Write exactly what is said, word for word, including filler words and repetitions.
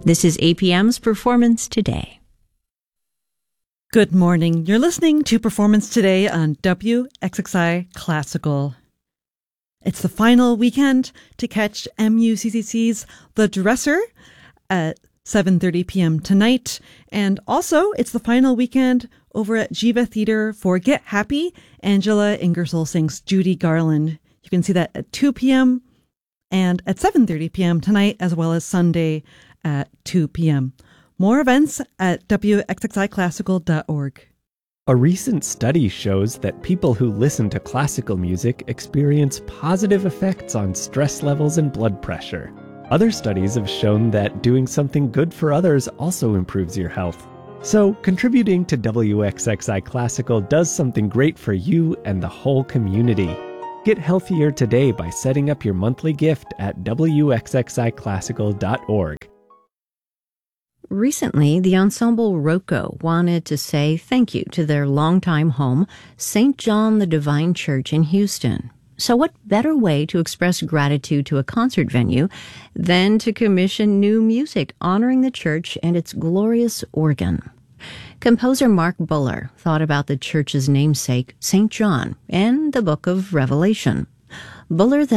This is A P M's Performance Today. Good morning. You're listening to Performance Today on W X X I Classical. It's the final weekend to catch M U C C C's The Dresser at seven thirty p.m. tonight. And also, it's the final weekend over at Jiva Theater for Get Happy. Angela Ingersoll sings Judy Garland. You can see that at two p.m. and at seven thirty p.m. tonight, as well as Sunday at two p.m. More events at W X X I classical dot org. A recent study shows that people who listen to classical music experience positive effects on stress levels and blood pressure. Other studies have shown that doing something good for others also improves your health. So, contributing to W X X I Classical does something great for you and the whole community. Get healthier today by setting up your monthly gift at W X X I classical dot org. Recently, the ensemble Rocco wanted to say thank you to their longtime home, Saint John the Divine Church in Houston. So what better way to express gratitude to a concert venue than to commission new music honoring the church and its glorious organ? Composer Mark Buller thought about the church's namesake, Saint John, and the book of Revelation. Buller then